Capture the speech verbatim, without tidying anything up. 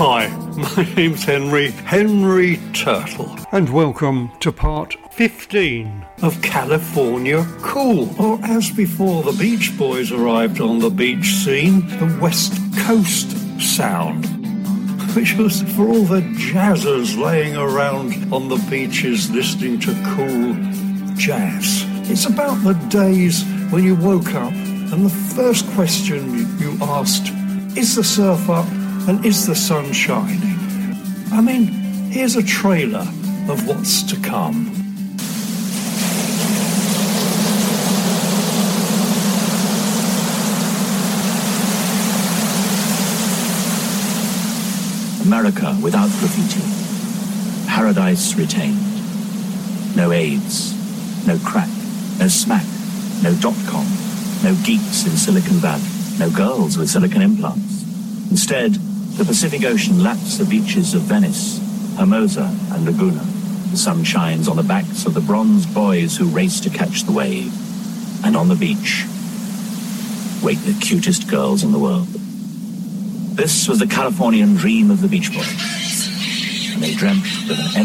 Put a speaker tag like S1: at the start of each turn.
S1: Hi, my name's Henry, Henry Turtle, and welcome to part fifteen of California Cool, or as before the Beach Boys arrived on the beach scene, the West Coast Sound, which was for all the jazzers laying around on the beaches listening to cool jazz. It's about the days when you woke up and the first question you asked, is the surf up and is the sun shining? I mean, here's a trailer of what's to come.
S2: America without graffiti. Paradise retained. No AIDS. No crack. No smack. No dot-com. No geeks in Silicon Valley. No girls with silicon implants. Instead, the Pacific Ocean laps the beaches of Venice, Hermosa, and Laguna. The sun shines on the backs of the bronzed boys who race to catch the wave. And on the beach, wait the cutest girls in the world. This was the Californian dream of the Beach Boys. And they dreamt with an